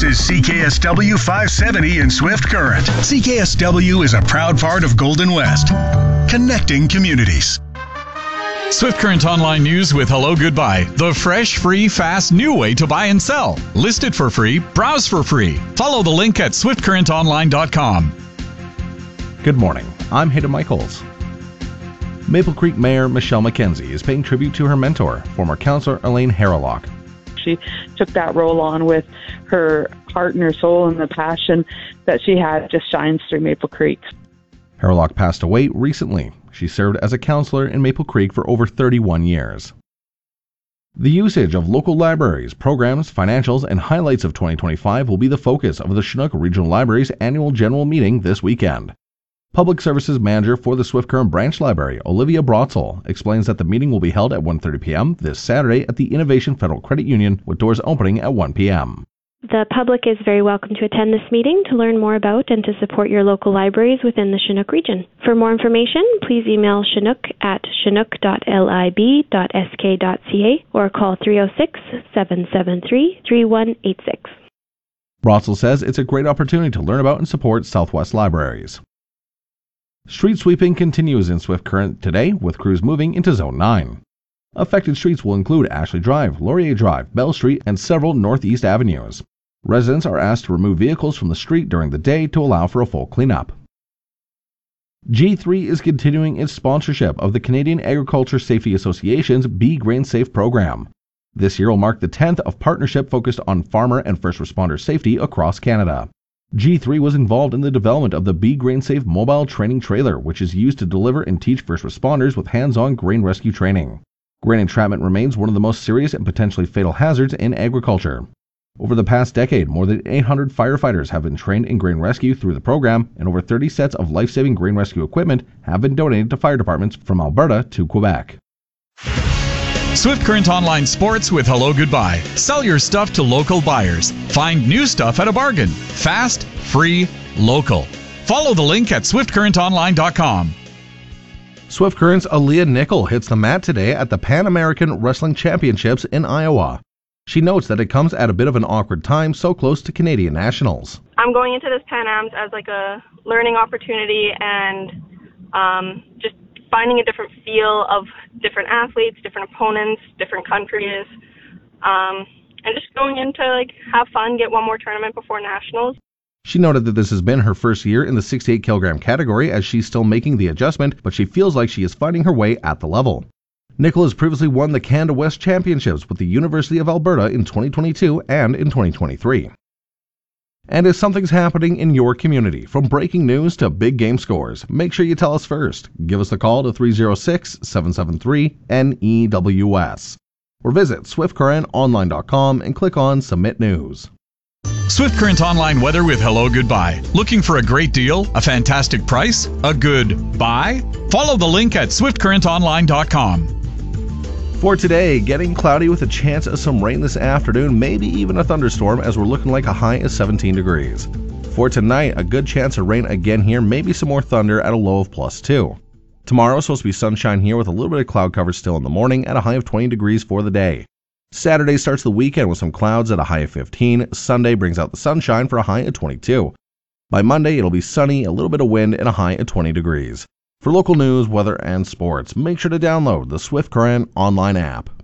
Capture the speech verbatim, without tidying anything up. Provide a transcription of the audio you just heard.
This is C K S W five seventy in Swift Current. C K S W is a proud part of Golden West, connecting communities. Swift Current Online News with Hello Goodbye, the fresh, free, fast, new way to buy and sell. List it for free, browse for free. Follow the link at swift current online dot com. Good morning. I'm Hayden Michaels. Maple Creek Mayor Michelle McKenzie is paying tribute to her mentor, former councillor Elaine Harralock. She took that role on with her heart and her soul, and the passion that she had just shines through Maple Creek. Harralock passed away recently. She served as a councillor in Maple Creek for over thirty-one years. The usage of local libraries, programs, financials, and highlights of twenty twenty-five will be the focus of the Chinook Regional Library's annual general meeting this weekend. Public Services Manager for the Swift Current Branch Library, Olivia Brotzel, explains that the meeting will be held at one thirty p.m. this Saturday at the Innovation Federal Credit Union, with doors opening at one p.m. The public is very welcome to attend this meeting to learn more about and to support your local libraries within the Chinook region. For more information, please email chinook at chinook dot lib dot s k dot c a or call three oh six, seven seven three, three one eight six. Brotzel says it's a great opportunity to learn about and support Southwest libraries. Street sweeping continues in Swift Current today, with crews moving into Zone nine. Affected streets will include Ashley Drive, Laurier Drive, Bell Street, and several Northeast avenues. Residents are asked to remove vehicles from the street during the day to allow for a full cleanup. G three is continuing its sponsorship of the Canadian Agriculture Safety Association's Be Grain Safe program. This year will mark the tenth of partnership focused on farmer and first responder safety across Canada. G three was involved in the development of the Be Grain Safe mobile training trailer, which is used to deliver and teach first responders with hands-on grain rescue training. Grain entrapment remains one of the most serious and potentially fatal hazards in agriculture. Over the past decade, more than eight hundred firefighters have been trained in grain rescue through the program, and over thirty sets of life-saving grain rescue equipment have been donated to fire departments from Alberta to Quebec. Swift Current Online Sports with Hello Goodbye. Sell your stuff to local buyers. Find new stuff at a bargain. Fast, free, local. Follow the link at swift current online dot com. Swift Current's Aaliyah Nickel hits the mat today at the Pan American Wrestling Championships in Iowa. She notes that it comes at a bit of an awkward time so close to Canadian Nationals. I'm going into this Pan Ams as like a learning opportunity and um, just finding a different feel of different athletes, different opponents, different countries, um, and just going in to like have fun, get one more tournament before Nationals. She noted that this has been her first year in the sixty-eight kilogram category, as she's still making the adjustment, but she feels like she is finding her way at the level. Nickel has previously won the Canada West Championships with the University of Alberta in twenty twenty-two and in twenty twenty-three. And if something's happening in your community, from breaking news to big game scores, make sure you tell us first. Give us a call to three oh six, seven seven three, N E W S or visit swift current online dot com and click on Submit News. Swift Current Online weather with Hello Goodbye. Looking for a great deal, a fantastic price, a good buy? Follow the link at swift current online dot com. For today, getting cloudy with a chance of some rain this afternoon, maybe even a thunderstorm, as we're looking like a high of seventeen degrees. For tonight, a good chance of rain again here, maybe some more thunder at a low of plus two. Tomorrow, supposed to be sunshine here with a little bit of cloud cover still in the morning at a high of twenty degrees for the day. Saturday starts the weekend with some clouds at a high of fifteen. Sunday brings out the sunshine for a high of twenty-two. By Monday, it'll be sunny, a little bit of wind, and a high of twenty degrees. For local news, weather, and sports, make sure to download the Swift Current online app.